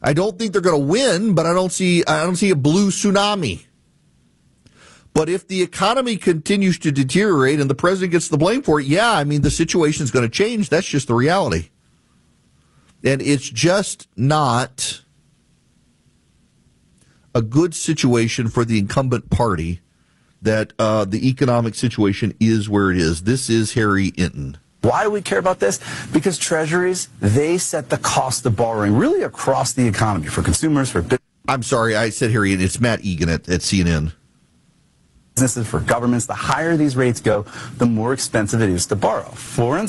I don't think they're going to win, but I don't see a blue tsunami. But if the economy continues to deteriorate and the president gets the blame for it, the situation is going to change. That's just the reality. And it's just not a good situation for the incumbent party that the economic situation is where it is. This is Harry Inton. Why do we care about this? Because treasuries, they set the cost of borrowing really across the economy for consumers, for businesses. I'm sorry, I said Harry Inton. It's Matt Egan at CNN. Businesses, for governments. The higher these rates go, the more expensive it is to borrow. For instance,